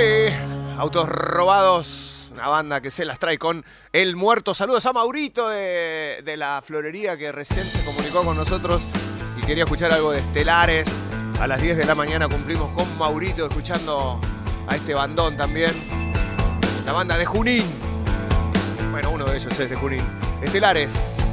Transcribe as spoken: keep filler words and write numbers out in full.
Sí, Autos Robados, una banda que se las trae con El Muerto. Saludos a Maurito de, de la florería que recién se comunicó con nosotros y quería escuchar algo de Estelares. A las diez de la mañana cumplimos con Maurito escuchando a este bandón también. La banda de Junín. Bueno, uno de ellos es de Junín. Estelares.